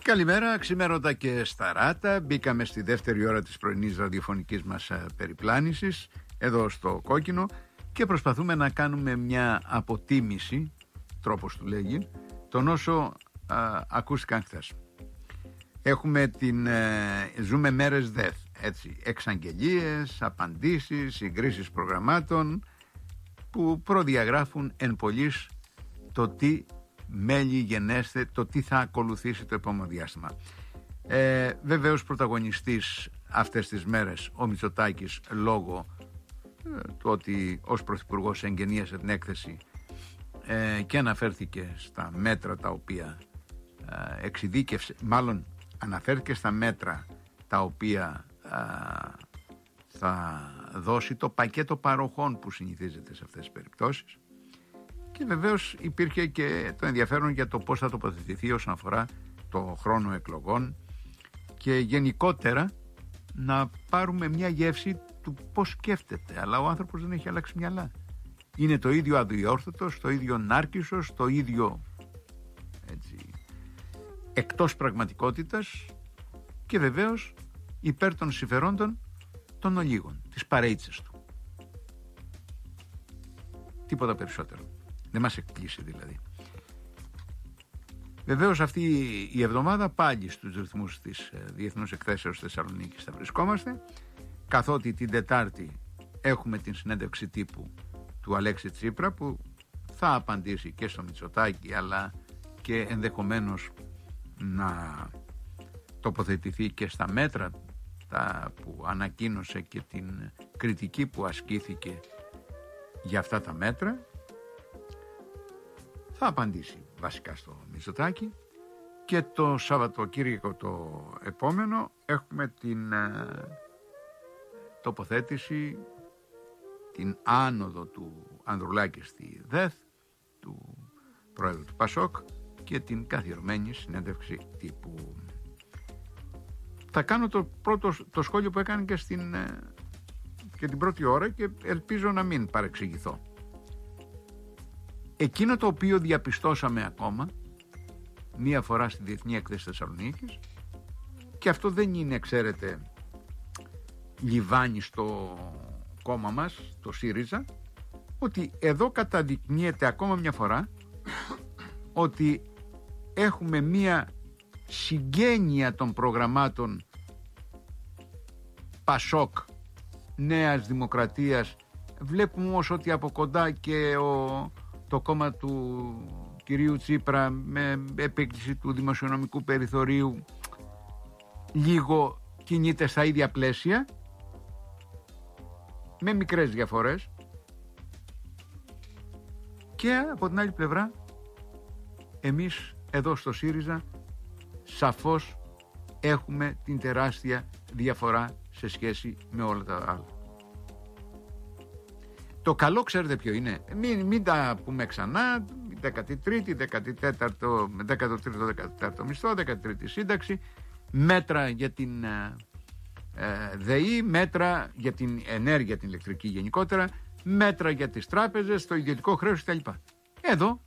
Καλημέρα, ξημέρωτα και σταράτα. Μπήκαμε στη δεύτερη ώρα της πρωινής ραδιοφωνικής μας περιπλάνησης εδώ στο Κόκκινο και προσπαθούμε να κάνουμε μια αποτίμηση, τρόπος του λέγει, των όσο ακούστηκαν χθες. Έχουμε ζούμε μέρες ΔΕΘ, έτσι, εξαγγελίες, απαντήσεις, συγκρίσεις προγραμμάτων που προδιαγράφουν εν πολλοίς το τι μέλη γενέστε, το τι θα ακολουθήσει το επόμενο διάστημα. Βεβαίως πρωταγωνιστής αυτές τις μέρες ο Μητσοτάκης, λόγω του ότι ως Πρωθυπουργός εγγενίασε την έκθεση και αναφέρθηκε στα μέτρα τα οποία εξειδίκευσε, μάλλον αναφέρθηκε στα μέτρα τα οποία θα δώσει το πακέτο παροχών που συνηθίζεται σε αυτές τις περιπτώσεις. Και βεβαίως υπήρχε και το ενδιαφέρον για το πώς θα τοποθετηθεί όσον αφορά το χρόνο εκλογών και γενικότερα να πάρουμε μια γεύση του πώς σκέφτεται. Αλλά ο άνθρωπος δεν έχει αλλάξει μυαλά. Είναι το ίδιο αδιόρθωτος, το ίδιο νάρκισσος, το ίδιο έτσι, εκτός πραγματικότητας και βεβαίως υπέρ των συμφερόντων των ολίγων, της παρέιτσας του. Τίποτα περισσότερο. Δεν μας εκπλήσει δηλαδή. Βεβαίως αυτή η εβδομάδα πάλι στους ρυθμούς της Διεθνούς Εκθέσεως Θεσσαλονίκης θα βρισκόμαστε, καθότι την Τετάρτη έχουμε την συνέντευξη τύπου του Αλέξη Τσίπρα που θα απαντήσει και στο Μητσοτάκη αλλά και ενδεχομένως να τοποθετηθεί και στα μέτρα που ανακοίνωσε και την κριτική που ασκήθηκε για αυτά τα μέτρα. Θα απαντήσει βασικά στο Μητσοτάκη και το Σαββατοκύριακο το επόμενο έχουμε την τοποθέτηση, την άνοδο του Ανδρουλάκη στη ΔΕΘ, του πρόεδρου του ΠΑΣΟΚ και την καθιερωμένη συνέντευξη τύπου. Θα κάνω το σχόλιο που έκανε και την πρώτη ώρα και ελπίζω να μην παρεξηγηθώ. Εκείνο το οποίο διαπιστώσαμε ακόμα μία φορά στη Διεθνή Έκθεση Θεσσαλονίκης, και αυτό δεν είναι, ξέρετε, λιβάνι στο κόμμα μας, το ΣΥΡΙΖΑ, ότι εδώ καταδεικνύεται ακόμα μια φορά ότι έχουμε μία συγγένεια των προγραμμάτων ΠΑΣΟΚ, Νέας Δημοκρατίας. Βλέπουμε όμως ότι από κοντά και το κόμμα του κυρίου Τσίπρα με επέκτηση του δημοσιονομικού περιθωρίου λίγο κινείται στα ίδια πλαίσια με μικρές διαφορές, και από την άλλη πλευρά εμείς εδώ στο ΣΥΡΙΖΑ σαφώς έχουμε την τεράστια διαφορά σε σχέση με όλα τα άλλα. Το καλό ξέρετε ποιο είναι, μην τα πούμε ξανά, 13η, 14ο, 13ο, 14ο μισθό, 13η σύνταξη, μέτρα για την ΔΕΗ, μέτρα για την ενέργεια, την ηλεκτρική γενικότερα, μέτρα για τις τράπεζες, το ιδιωτικό χρέος κτλ. Εδώ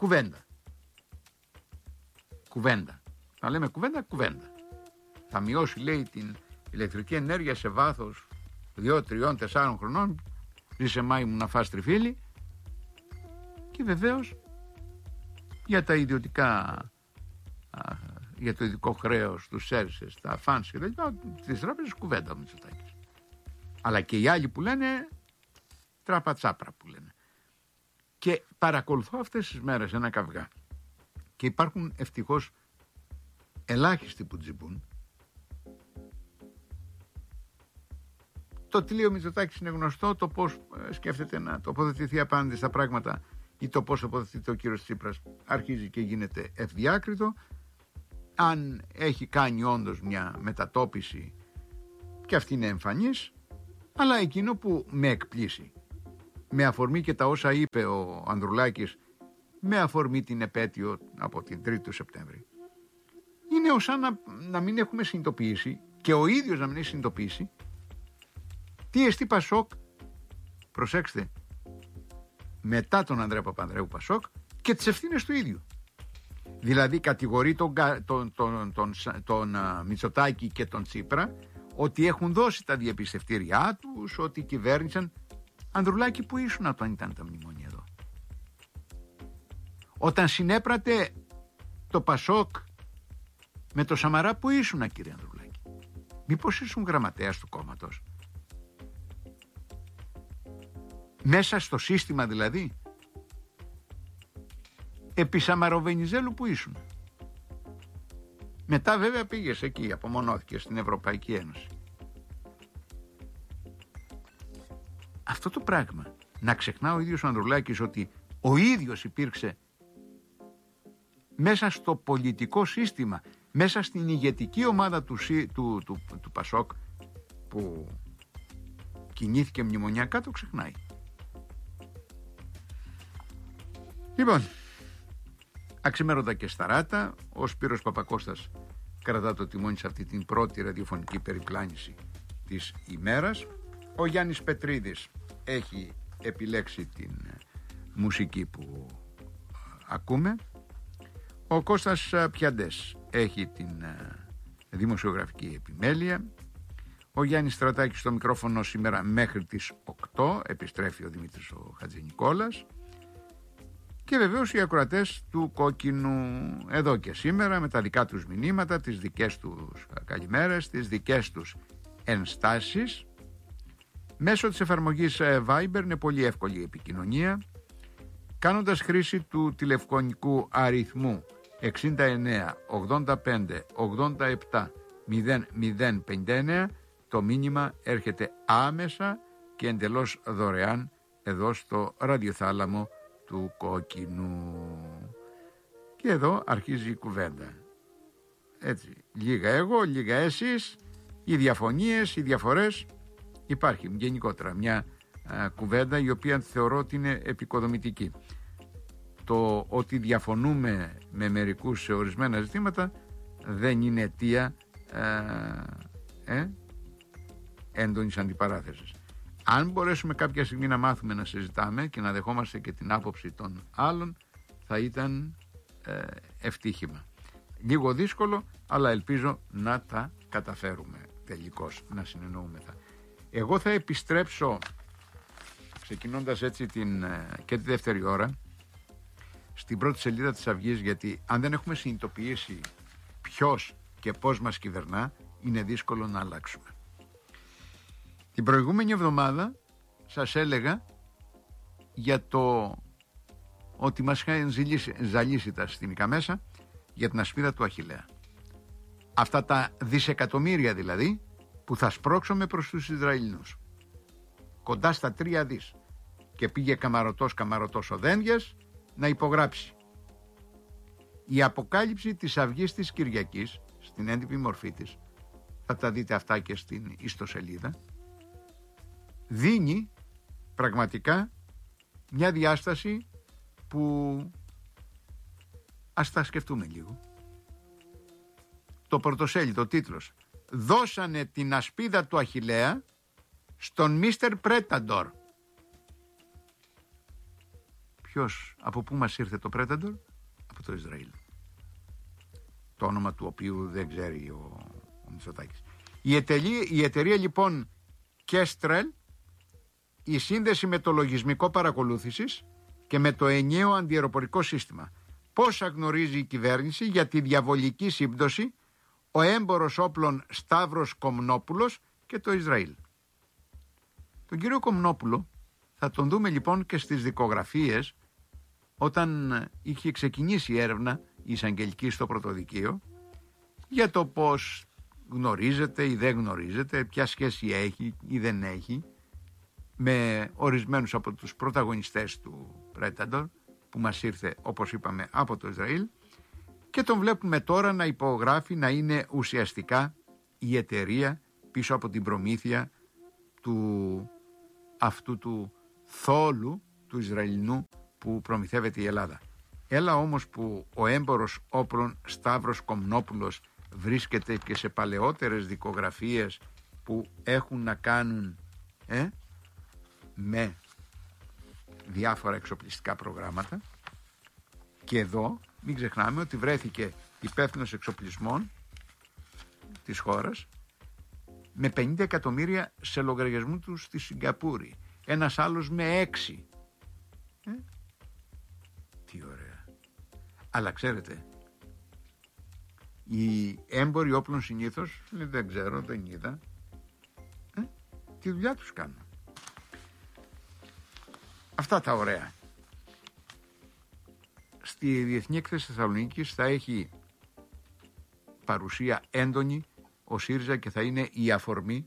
κουβέντα. Να λέμε κουβέντα. Θα μειώσει, λέει, την ηλεκτρική ενέργεια σε βάθος 2, 3, 4 χρονών. Ζήσε Μάη μου να φας τριφύλι. Και βεβαίως για τα ιδιωτικά, για το ιδιωτικό χρέος, τους σέρσες, τα φάνς και τα λοιπά, τις τράπεζες κουβέντα ο Μητσοτάκης. Αλλά και οι άλλοι που λένε τραπατσάπρα που λένε. Και παρακολουθώ αυτές τις μέρες ένα καυγά και υπάρχουν ευτυχώς ελάχιστοι που τζιμπούν. Το τι λέει ο Μητσοτάκης είναι γνωστό, το πώς σκέφτεται να τοποθετηθεί απέναντι στα πράγματα ή το πώς τοποθετείται ο κύριος Τσίπρας αρχίζει και γίνεται ευδιάκριτο. Αν έχει κάνει όντως μια μετατόπιση, και αυτή είναι εμφανής, αλλά εκείνο που με εκπλήσει, με αφορμή και τα όσα είπε ο Ανδρουλάκης, με αφορμή την επέτειο από την 3η του Σεπτέμβρη, είναι ως να μην έχουμε συνειδητοποιήσει, και ο ίδιος να μην έχει συνειδητοποιήσει, τι εστί ΠΑΣΟΚ, προσέξτε, μετά τον Ανδρέα Παπανδρέου ΠΑΣΟΚ, και τις ευθύνες του ίδιου. Δηλαδή κατηγορεί τον Μητσοτάκη και τον Τσίπρα ότι έχουν δώσει τα διαπιστευτήριά τους, ότι κυβέρνησαν. Ανδρουλάκη, που ήσουν όταν ήταν τα μνημόνια εδώ? Όταν συνέπρατε το Πασόκ με το Σαμαρά, που ήσουν, κύριε Ανδρουλάκη? Μήπως ήσουν γραμματέας του κόμματος? Μέσα στο σύστημα δηλαδή? Επί Σαμαροβενιζέλου που ήσουν? Μετά βέβαια πήγες εκεί, απομονώθηκες στην Ευρωπαϊκή Ένωση. Αυτό το πράγμα να ξεχνά ο ίδιος ο Ανδρουλάκης, ότι ο ίδιος υπήρξε μέσα στο πολιτικό σύστημα, μέσα στην ηγετική ομάδα του Πασόκ, που κινήθηκε μνημονιακά, το ξεχνάει. Λοιπόν, αξιμέρωτα και σταράτα, ο Σπύρος Παπακώστας κρατά το τιμόνι σε αυτή την πρώτη ραδιοφωνική περιπλάνηση της ημέρας. Ο Γιάννης Πετρίδης έχει επιλέξει την μουσική που ακούμε. Ο Κώστας Πιαντές έχει την δημοσιογραφική επιμέλεια. Ο Γιάννης Στρατάκης στο μικρόφωνο σήμερα μέχρι τις 8. Επιστρέφει ο Δημήτρης ο Χατζηνικόλας. Και βεβαίως οι ακροατές του Κόκκινου εδώ και σήμερα, με τα δικά τους μηνύματα, τις δικές τους καλημέρες, τις δικές τους ενστάσεις. Μέσω της εφαρμογής Viber είναι πολύ εύκολη η επικοινωνία, κάνοντας χρήση του τηλεφωνικού αριθμού 69 85 87 0059. Το μήνυμα έρχεται άμεσα και εντελώς δωρεάν εδώ στο ραδιοθάλαμο του Κόκκινου. Και εδώ αρχίζει η κουβέντα. Έτσι, λίγα εγώ, λίγα εσείς, οι διαφωνίες, οι διαφορές. Υπάρχει γενικότερα μια κουβέντα η οποία θεωρώ ότι είναι επικοδομητική. Το ότι διαφωνούμε με μερικούς σε ορισμένα ζητήματα δεν είναι αιτία έντονης αντιπαράθεσης. Αν μπορέσουμε κάποια στιγμή να μάθουμε να συζητάμε και να δεχόμαστε και την άποψη των άλλων, θα ήταν ευτύχημα. Λίγο δύσκολο, αλλά ελπίζω να τα καταφέρουμε τελικώς, να συνεννοούμεθα. Εγώ θα επιστρέψω, ξεκινώντας έτσι και τη δεύτερη ώρα, στην πρώτη σελίδα της Αυγής, γιατί αν δεν έχουμε συνειδητοποιήσει ποιος και πώς μας κυβερνά, είναι δύσκολο να αλλάξουμε. Την προηγούμενη εβδομάδα σας έλεγα για το ότι μας είχαν ζαλίσει τα συστημικά μέσα για την ασπίδα του Αχιλλέα. Αυτά τα δισεκατομμύρια δηλαδή που θα σπρώξουμε προς τους Ισραηλινούς. Κοντά στα 3 δις. Και πήγε καμαρωτός ο Δένδιας να υπογράψει. Η αποκάλυψη της Αυγής της Κυριακής, στην έντυπη μορφή της, θα τα δείτε αυτά και στην ιστοσελίδα, δίνει πραγματικά μια διάσταση που ας τα σκεφτούμε λίγο. Το πρωτοσέλιδο, ο τίτλος: «Δώσανε την ασπίδα του Αχιλλέα στον Μίστερ Πρέταντορ». Από πού μας ήρθε το Πρέταντορ? Από το Ισραήλ, το όνομα του οποίου δεν ξέρει ο Μητσοτάκης. Η εταιρεία λοιπόν Kestrel, η σύνδεση με το λογισμικό παρακολούθησης και με το ενιαίο αντιαεροπορικό σύστημα. Πόσα γνωρίζει η κυβέρνηση για τη διαβολική σύμπτωση, ο έμπορος όπλων Σταύρος Κομνόπουλος και το Ισραήλ. Τον κύριο Κομνόπουλο θα τον δούμε λοιπόν και στις δικογραφίες, όταν είχε ξεκινήσει η έρευνα η εισαγγελική στο πρωτοδικείο για το πώς γνωρίζεται ή δεν γνωρίζεται, ποια σχέση έχει ή δεν έχει με ορισμένους από τους πρωταγωνιστές του Πρέταντορ, που μας ήρθε, όπως είπαμε, από το Ισραήλ, και τον βλέπουμε τώρα να υπογράφει, να είναι ουσιαστικά η εταιρεία πίσω από την προμήθεια αυτού του θόλου του Ισραηλινού που προμηθεύεται η Ελλάδα. Έλα όμως που ο έμπορος όπλων Σταύρος Κομνόπουλος βρίσκεται και σε παλαιότερες δικογραφίες που έχουν να κάνουν με διάφορα εξοπλιστικά προγράμματα, και εδώ μην ξεχνάμε ότι βρέθηκε υπεύθυνος εξοπλισμών της χώρας με 50 εκατομμύρια σε λογαριασμού του στη Σιγκαπούρη. Ένας άλλος με 6. Τι ωραία. Αλλά ξέρετε, οι έμποροι όπλων συνήθως δεν ξέρω, δεν είδα, τη δουλειά τους κάνουν. Αυτά τα ωραία. Στη Διεθνή Έκθεση Θεσσαλονίκης θα έχει παρουσία έντονη ο ΣΥΡΙΖΑ και θα είναι η αφορμή,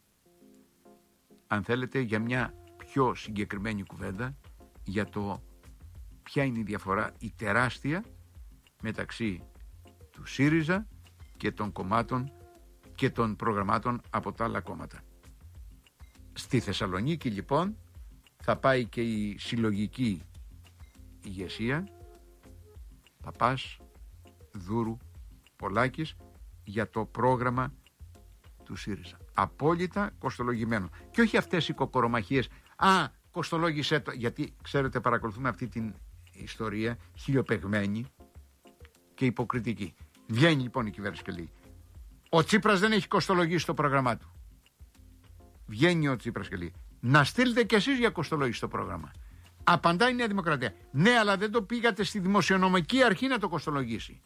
αν θέλετε, για μια πιο συγκεκριμένη κουβέντα για το ποια είναι η διαφορά, η τεράστια, μεταξύ του ΣΥΡΙΖΑ και των κομμάτων και των προγραμμάτων από τα άλλα κόμματα. Στη Θεσσαλονίκη λοιπόν θα πάει και η συλλογική ηγεσία, Παπάς, Δούρου, Πολάκης, για το πρόγραμμα του ΣΥΡΙΖΑ. Απόλυτα κοστολογημένο. Και όχι αυτές οι κοκορομαχίες. Κοστολόγησέ το. Γιατί ξέρετε, παρακολουθούμε αυτή την ιστορία χιλιοπεγμένη και υποκριτική. Βγαίνει λοιπόν η κυβέρνηση και λέει: ο Τσίπρας δεν έχει κοστολογήσει το πρόγραμμά του. Βγαίνει ο Τσίπρας και λέει: να στείλετε κι εσείς για κοστολόγηση το πρόγραμμα. Απαντάει η Νέα Δημοκρατία: ναι, αλλά δεν το πήγατε στη Δημοσιονομική Αρχή να το κοστολογήσει.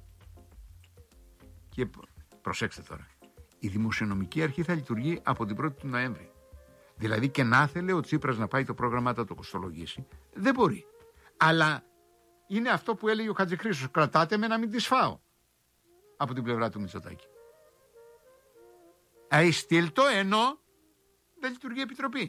Και προσέξτε τώρα, η Δημοσιονομική Αρχή θα λειτουργεί από την 1η του Νοέμβρη. Δηλαδή και να ήθελε ο Τσίπρας να πάει το πρόγραμμά του να το κοστολογήσει, δεν μπορεί. Αλλά είναι αυτό που έλεγε ο Χατζηχρήστος: κρατάτε με να μην τις φάω. Από την πλευρά του Μητσοτάκη. Στείλ το, ενώ δεν λειτουργεί η Επιτροπή.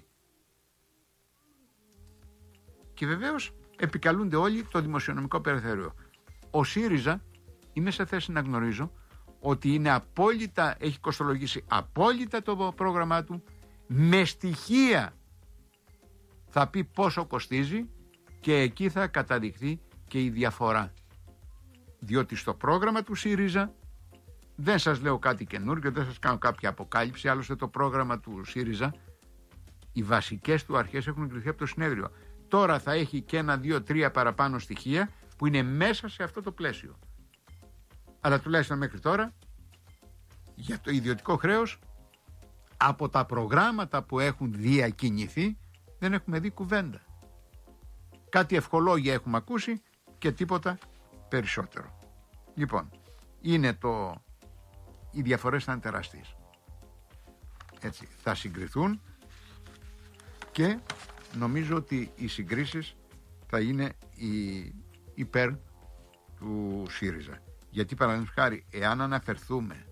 Και βεβαίως επικαλούνται όλοι το δημοσιονομικό περιθώριο. Ο ΣΥΡΙΖΑ, είμαι σε θέση να γνωρίζω ότι είναι απόλυτα, έχει κοστολογήσει απόλυτα το πρόγραμμά του, με στοιχεία θα πει πόσο κοστίζει και εκεί θα καταδειχθεί και η διαφορά. Διότι στο πρόγραμμα του ΣΥΡΙΖΑ, δεν σας λέω κάτι καινούργιο, δεν σας κάνω κάποια αποκάλυψη, άλλωστε το πρόγραμμα του ΣΥΡΙΖΑ, οι βασικές του αρχές έχουν εγκριθεί από το συνέδριο. Τώρα θα έχει και 1, 2, 3 παραπάνω στοιχεία που είναι μέσα σε αυτό το πλαίσιο. Αλλά τουλάχιστον μέχρι τώρα, για το ιδιωτικό χρέος, από τα προγράμματα που έχουν διακινηθεί, δεν έχουμε δει κουβέντα. Κάτι ευχολόγια έχουμε ακούσει και τίποτα περισσότερο. Λοιπόν, είναι οι διαφορές θα είναι τεράστιες. Έτσι, θα συγκριθούν και νομίζω ότι οι συγκρίσεις θα είναι υπέρ του ΣΥΡΙΖΑ. Γιατί παραδείγματος χάρη, εάν αναφερθούμε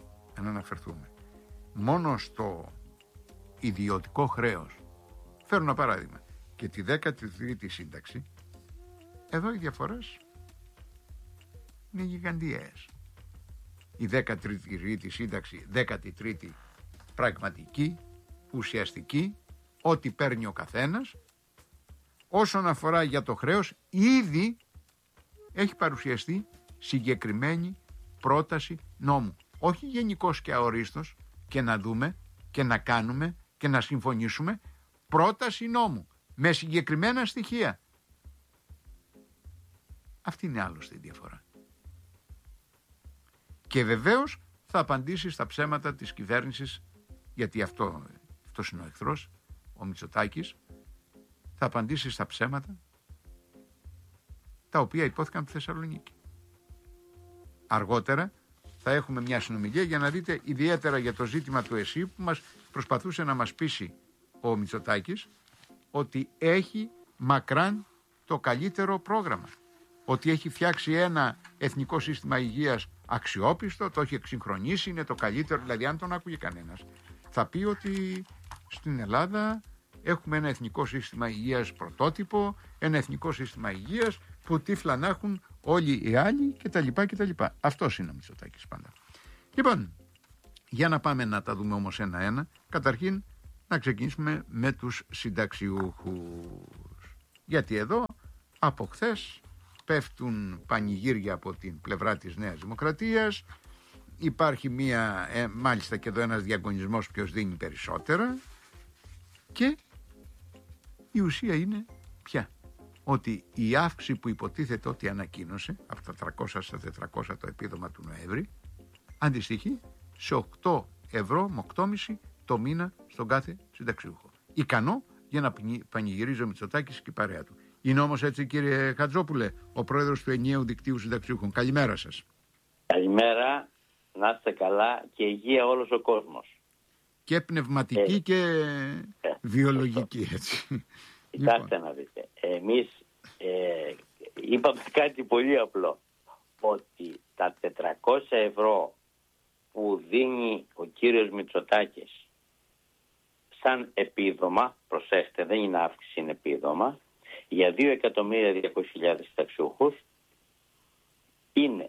μόνο στο ιδιωτικό χρέος, φέρω ένα παράδειγμα, και τη 13η σύνταξη, εδώ οι διαφορές είναι γιγαντιαίες. Η 13η σύνταξη, 13η πραγματική, ουσιαστική, ό,τι παίρνει ο καθένας. Όσον αφορά για το χρέος, ήδη έχει παρουσιαστεί συγκεκριμένη πρόταση νόμου. Όχι γενικώς και αορίστος και να δούμε και να κάνουμε και να συμφωνήσουμε, πρόταση νόμου με συγκεκριμένα στοιχεία. Αυτή είναι άλλωστε η διαφορά. Και βεβαίως θα απαντήσει στα ψέματα της κυβέρνησης, γιατί αυτός είναι ο εχθρός, ο Μητσοτάκης, θα απαντήσει στα ψέματα τα οποία υπόθηκαν από τη Θεσσαλονίκη. Αργότερα θα έχουμε μια συνομιλία για να δείτε ιδιαίτερα για το ζήτημα του ΕΣΥ, που μας προσπαθούσε να μας πείσει ο Μητσοτάκης ότι έχει μακράν το καλύτερο πρόγραμμα. Ότι έχει φτιάξει ένα εθνικό σύστημα υγείας αξιόπιστο, το έχει εξυγχρονίσει, είναι το καλύτερο. Δηλαδή, αν τον άκουγε κανένας, θα πει ότι στην Ελλάδα έχουμε ένα εθνικό σύστημα υγείας πρωτότυπο, ένα εθνικό σύστημα υγείας που τύφλα να έχουν όλοι οι άλλοι κτλ. Αυτός είναι ο Μητσοτάκης πάντα. Λοιπόν, για να πάμε να τα δούμε όμως ένα-ένα. Καταρχήν, να ξεκινήσουμε με τους συνταξιούχους. Γιατί εδώ, από χθες, πέφτουν πανηγύρια από την πλευρά της Νέας Δημοκρατίας. Υπάρχει μάλιστα και εδώ ένας διαγωνισμός ποιος δίνει περισσότερα. Και η ουσία είναι ποια? ότι η αύξηση που υποτίθεται ότι ανακοίνωσε από τα 300 στα 400 το επίδομα του Νοέμβρη αντιστοιχεί σε 8 ευρώ με 8,5 το μήνα στον κάθε συνταξιούχο. Ικανό για να πανηγυρίζει ο Μητσοτάκης και η παρέα του. Είναι όμως έτσι, κύριε Χατζόπουλε, ο πρόεδρος του Ενιαίου Δικτύου Συνταξιούχων. Καλημέρα σας. Καλημέρα, να είστε καλά και υγεία όλος ο κόσμος. Και πνευματική και βιολογική, έτσι. Κοιτάξτε να δείτε, εμείς είπαμε κάτι πολύ απλό, ότι τα 400 ευρώ που δίνει ο κύριος Μητσοτάκης σαν επίδομα, προσέξτε, δεν είναι αύξηση, είναι επίδομα, για 2.200.000 συνταξιούχους είναι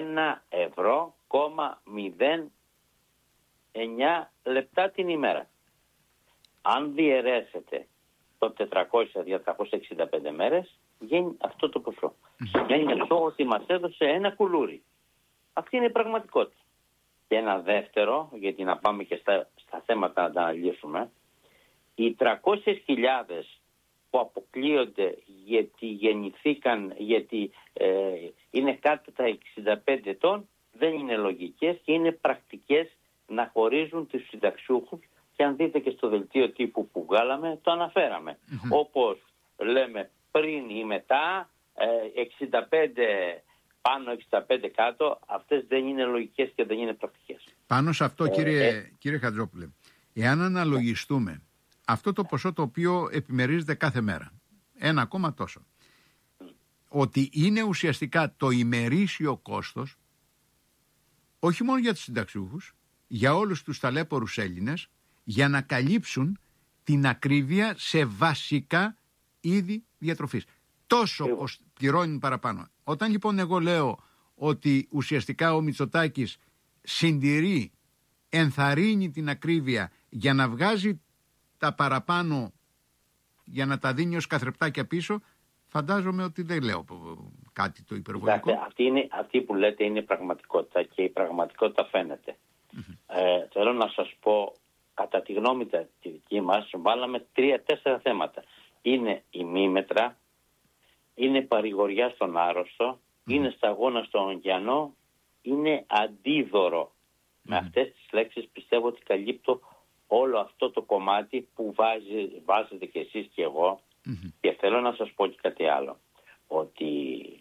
1,09 λεπτά την ημέρα. Αν διαιρέσετε το 400 για 365 μέρες, βγαίνει αυτό το ποσό. Σημαίνει αυτό ότι μας έδωσε ένα κουλούρι. Αυτή είναι η πραγματικότητα. Και ένα δεύτερο, γιατί να πάμε και στα θέματα να τα αναλύσουμε, οι 300.000 που αποκλείονται γιατί γεννηθήκαν, γιατί είναι κάτω τα 65 ετών, δεν είναι λογικές και είναι πρακτικές να χωρίζουν τους συνταξιούχους. Και αν δείτε και στο δελτίο τύπου που βγάλαμε, το αναφέραμε. Όπως λέμε πριν ή μετά, 65 πάνω, 65 κάτω, αυτές δεν είναι λογικές και δεν είναι πρακτικές. Πάνω σε αυτό, κύριε Χατζόπουλε, εάν αναλογιστούμε αυτό το ποσό το οποίο επιμερίζεται κάθε μέρα, ένα ακόμα τόσο, ότι είναι ουσιαστικά το ημερήσιο κόστος, όχι μόνο για τους συνταξιούχους, για όλους τους ταλέπορους Έλληνες, για να καλύψουν την ακρίβεια σε βασικά είδη διατροφής. Τόσο πληρώνουν παραπάνω. Όταν λοιπόν εγώ λέω ότι ουσιαστικά ο Μητσοτάκης συντηρεί, ενθαρρύνει την ακρίβεια για να βγάζει τα παραπάνω, για να τα δίνει ως καθρεπτάκια πίσω, φαντάζομαι ότι δεν λέω κάτι το υπερβολικό. Αυτή που λέτε είναι πραγματικότητα και η πραγματικότητα φαίνεται. Θέλω να σας πω, κατά τη γνώμη τη δική μας, βάλαμε 3-4 θέματα. Είναι ημίμετρα, είναι παρηγοριά στον άρρωστο, είναι σταγόνα στον ωκεανό, είναι αντίδωρο. Με αυτές τις λέξεις πιστεύω ότι καλύπτω όλο αυτό το κομμάτι που βάζετε κι εσείς και εγώ. Και θέλω να σας πω και κάτι άλλο, ότι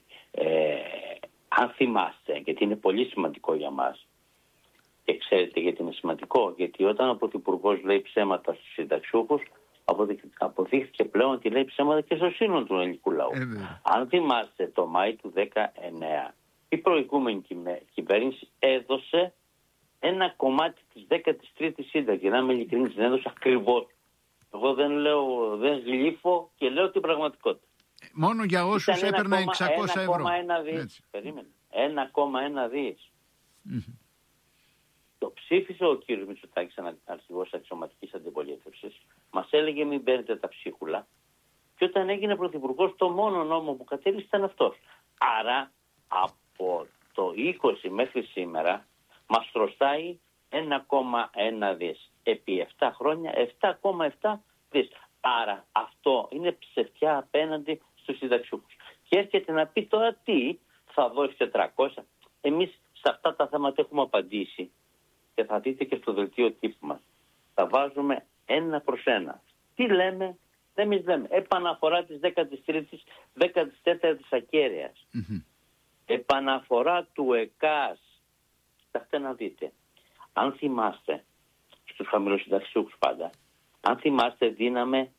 αν θυμάστε, γιατί είναι πολύ σημαντικό για μας, και ξέρετε γιατί είναι σημαντικό, γιατί όταν ο Πρωθυπουργός λέει ψέματα στους συνταξιούχους, αποδείχθηκε πλέον ότι λέει ψέματα και στο σύνολο του ελληνικού λαού. Αν θυμάστε, το Μάη του 2019 η προηγούμενη κυβέρνηση έδωσε ένα κομμάτι της 13ης σύνταξης. Να είμαι ειλικρινής, την έδωσε ακριβώς. Εγώ δεν γλύφω και λέω την πραγματικότητα. Μόνο για όσους έπαιρναν 600 ευρώ. 1,1 δις. Περίμενε. 1,1 δις. Το ψήφισε ο κύριος Μητσοτάκης, αρχηγός αξιωματικής αντιπολίτευσης. Μας έλεγε μην παίρνετε τα ψίχουλα. Και όταν έγινε πρωθυπουργός, το μόνο νόμο που κατέληξε ήταν αυτός. Άρα από το 20 μέχρι σήμερα μας χρωστάει 1,1 δις. Επί 7 χρόνια 7,7 δις. Άρα αυτό είναι ψευτιά απέναντι στους συνταξιούχους. Και έρχεται να πει τώρα τι, θα δώσει 400. Εμείς σε αυτά τα θέματα έχουμε απαντήσει. Και θα δείτε και στο δελτίο τύπου μας. Θα βάζουμε 1 προς 1. Τι λέμε, εμείς λέμε επαναφορά της 13ης, 14ης ακέραιας. Επαναφορά του ΕΚΑΣ. Κοιτάξτε να δείτε. Αν θυμάστε, στους χαμηλοσυνταξιούχους πάντα, αν θυμάστε δίναμε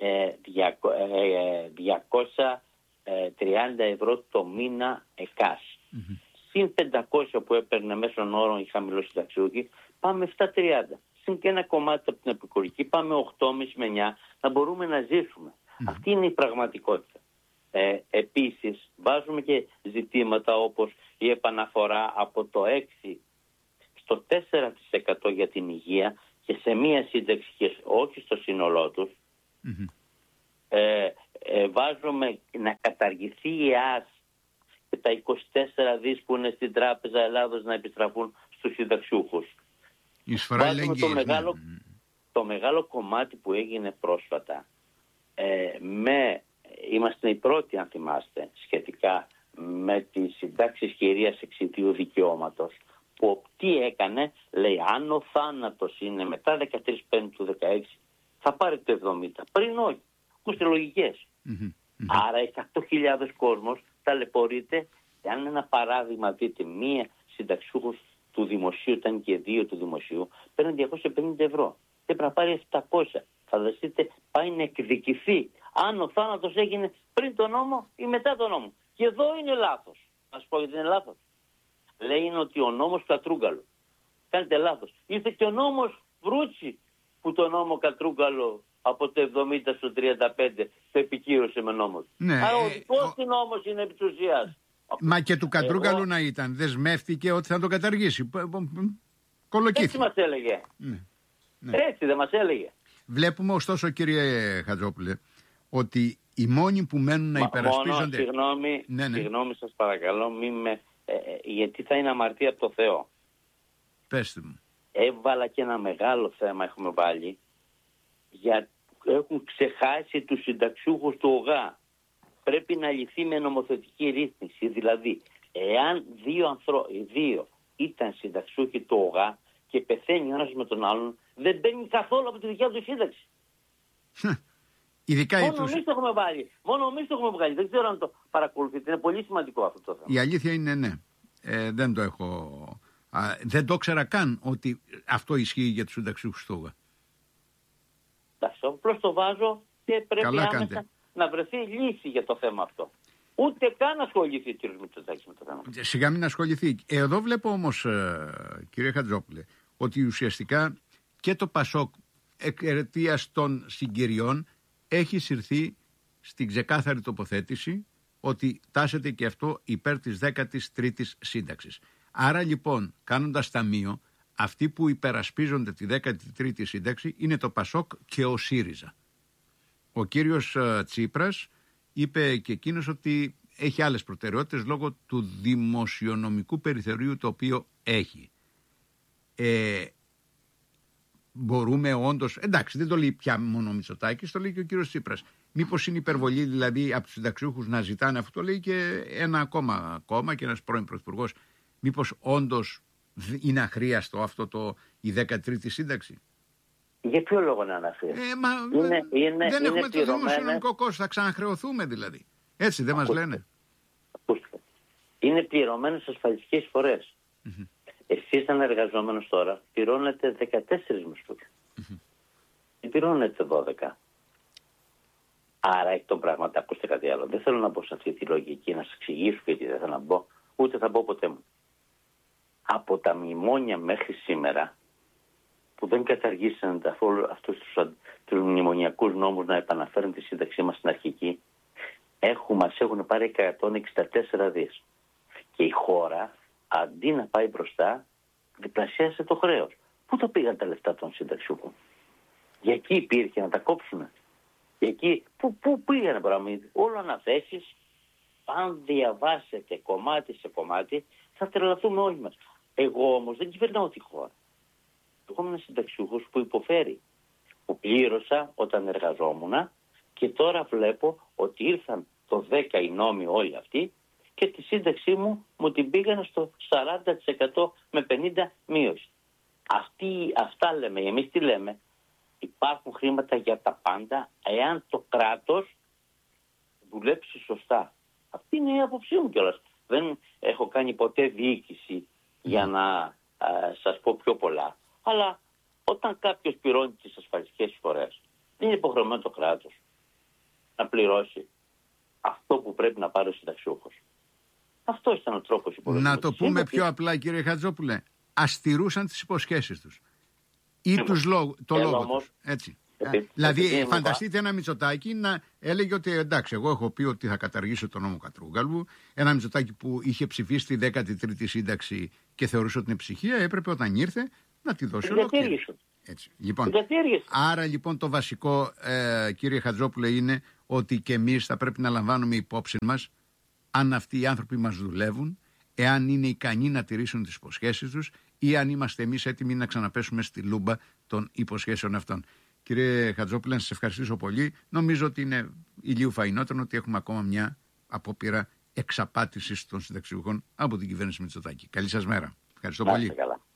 230 ευρώ το μήνα ΕΚΑΣ. Συν 500 που έπαιρνε μέσον όρο οι χαμηλοσυνταξιούχοι, πάμε 730. Συν και ένα κομμάτι από την επικουρική, πάμε 8,5 με 9, να μπορούμε να ζήσουμε. Αυτή είναι η πραγματικότητα. Επίσης, βάζουμε και ζητήματα όπως η επαναφορά από το 6% στο 4% για την υγεία και σε μία σύνταξη και όχι στο σύνολό τους. Βάζουμε να καταργηθεί η ΕΑΣ και τα 24 δις που είναι στην Τράπεζα Ελλάδος να επιστραφούν στους συνταξιούχους. Βάζουμε το μεγάλο κομμάτι που έγινε πρόσφατα με είμαστε οι πρώτοι, αν θυμάστε, σχετικά με τις συντάξεις κυρίας εξαιτίου δικαιώματος, που τι έκανε, λέει, αν ο θάνατος είναι μετά 13 Πέμπτη του 16, θα πάρει το 70. Πριν όχι. Ακούστε λογικές. Άρα 100.000 κόσμος ταλαιπωρείται. Αν ένα παράδειγμα δείτε, μία συνταξιούχος του δημοσίου, ήταν και 2 του δημοσίου, παίρνει 250 ευρώ. Δεν πρέπει να πάρει 700. Φανταστείτε, πάει να εκδικηθεί αν ο θάνατος έγινε πριν τον νόμο ή μετά τον νόμο. Και εδώ είναι λάθος. Να σου πω γιατί είναι λάθος. Λέει ότι ο νόμος Κατρούγκαλο. Κάνετε λάθος. Ήρθε και ο νόμος Βρούτσι, που το νόμο Κατρούγκαλο από το 70 στο 35 το επικύρωσε με νόμο. Ναι, άρα ο δικός του νόμος είναι επί της ουσίας. Μα και του Κατρούγκαλου να ήταν. Δεσμεύτηκε ότι θα το καταργήσει. Κολοκύθι. Έτσι μας έλεγε. Ναι. Έτσι δεν μας έλεγε. Βλέπουμε ωστόσο, κύριε Χατζόπουλε, ότι οι μόνοι που μένουν να υπερασπίζονται... Συγγνώμη σας παρακαλώ, γιατί θα είναι αμαρτία από το Θεό. Πέστε μου. Έβαλα και ένα μεγάλο θέμα, έχουμε βάλει, έχουν ξεχάσει τους συνταξιούχους του ΟΓΑ. Πρέπει να λυθεί με νομοθετική ρύθμιση. Δηλαδή, εάν δύο ήταν συνταξιούχοι του ΟΓΑ και πεθαίνει ο ένας με τον άλλον, δεν μπαίνει καθόλου από τη δικιά του σύνταξη. Ειδικά μόνο εμείς το έχουμε βάλει. Μόνο εμείς το έχουμε βγάλει. Δεν ξέρω αν το παρακολουθείτε. Είναι πολύ σημαντικό αυτό το θέμα. Η αλήθεια είναι ναι. Δεν το έχω... δεν το ήξερα καν ότι αυτό ισχύει για τους συνταξιούχους του ΟΓΑ. Απλώς το βάζω και πρέπει Καλά άμεσα κάντε. να βρεθεί λύση για το θέμα αυτό. Ούτε καν ασχοληθεί ο κ. Μητσοτάκης με το θέμα. Σιγά μην ασχοληθεί. Εδώ βλέπω όμως, κύριε Χατζόπουλε, ότι ουσιαστικά και το ΠΑΣΟΚ εξαιτίας των συγκυριών έχει συρθεί στην ξεκάθαρη τοποθέτηση ότι τάσεται και αυτό υπέρ της 13ης σύνταξης. Άρα λοιπόν, κάνοντας ταμείο, αυτοί που υπερασπίζονται τη 13η σύνταξη είναι το ΠΑΣΟΚ και ο ΣΥΡΙΖΑ. Ο κύριος Τσίπρας είπε και εκείνος ότι έχει άλλες προτεραιότητες λόγω του δημοσιονομικού περιθωρίου το οποίο έχει. Μπορούμε όντως, εντάξει δεν το λέει πια μόνο ο Μητσοτάκης, το λέει και ο κύριος Τσίπρας. Μήπως είναι υπερβολή δηλαδή από τους συνταξιούχους να ζητάνε αυτό, το λέει και ένα ακόμα κόμμα και ένας πρώην πρωθυπουργός. Μήπως όντως είναι αχρίαστο αυτό η 13η σύνταξη? Για ποιο λόγο να αναφέρει? Δεν έχουμε το δημοσιονομικό κόστος, θα ξαναχρεωθούμε δηλαδή. Έτσι δεν μας λένε? Ακούστε. Είναι πληρωμένες ασφαλιστικές φορές. Εσείς σαν εργαζόμενος τώρα πληρώνετε 14 μισθούς. Δεν πληρώνετε 12. Άρα εκ των πραγμάτων, ακούστε κάτι άλλο. Δεν θέλω να μπω σε αυτή τη λογική, να σας εξηγήσω γιατί δεν θέλω να μπω, ούτε θα μπω ποτέ μου. Από τα μνημόνια μέχρι σήμερα, που δεν καταργήσαν αυτούς τους μνημονιακούς νόμους να επαναφέρουν τη σύνταξή μας στην αρχική, μας έχουν πάρει 164 δις. Και η χώρα, αντί να πάει μπροστά, διπλασίασε το χρέος. Πού το πήγαν τα λεφτά των συνταξιούχων? Για εκεί υπήρχε να τα κόψουν. Για εκεί, πού πήγανε πράγματι? Όλο αναθέσεις. Αν διαβάσετε κομμάτι σε κομμάτι, θα τρελαθούμε όλοι μας. Εγώ όμως δεν κυβερνάω τη χώρα. Εγώ είμαι ένας συνταξιούχος που υποφέρει. Που πλήρωσα όταν εργαζόμουν και τώρα βλέπω ότι ήρθαν το 10 οι νόμοι όλοι αυτοί και τη σύνταξή μου την πήγανε στο 40% με 50 μείωση. Αυτά λέμε. Εμείς τι λέμε? Υπάρχουν χρήματα για τα πάντα εάν το κράτος δουλέψει σωστά. Αυτή είναι η άποψή μου κιόλας. Δεν έχω κάνει ποτέ διοίκηση για να σας πω πιο πολλά. Αλλά όταν κάποιος πληρώνει τις ασφαλιστικές εισφορές, δεν είναι υποχρεωμένο το κράτος να πληρώσει αυτό που πρέπει να πάρει ο συνταξιούχος. Αυτό ήταν ο τρόπος υπολογισμού. Να το πούμε πιο απλά, κύριε Χατζόπουλε. Αστηρούσαν τις υποσχέσεις τους ή το λόγο τους. Έτσι. Δηλαδή, φανταστείτε ένα Μητσοτάκη να έλεγε ότι εντάξει, εγώ έχω πει ότι θα καταργήσω τον νόμο Κατρούγκαλου. Ένα Μητσοτάκη που είχε ψηφίσει τη 13η σύνταξη και θεωρούσε ότι είναι ψυχία, έπρεπε όταν ήρθε να τη δώσει ολόκληρη. Έτσι. Λοιπόν, άρα λοιπόν το βασικό, κύριε Χατζόπουλε, είναι ότι και εμείς θα πρέπει να λαμβάνουμε υπόψη μας αν αυτοί οι άνθρωποι μας δουλεύουν, εάν είναι ικανοί να τηρήσουν τις υποσχέσεις τους ή αν είμαστε εμείς έτοιμοι να ξαναπέσουμε στη λούμπα των υποσχέσεων αυτών. Κύριε Χατζόπουλε, να σας ευχαριστήσω πολύ. Νομίζω ότι είναι ηλίου φαϊνότερο ότι έχουμε ακόμα μια απόπειρα εξαπάτησης των συνταξιούχων από την κυβέρνηση Μητσοτάκη. Καλή σας μέρα. Ευχαριστώ πολύ. Καλά.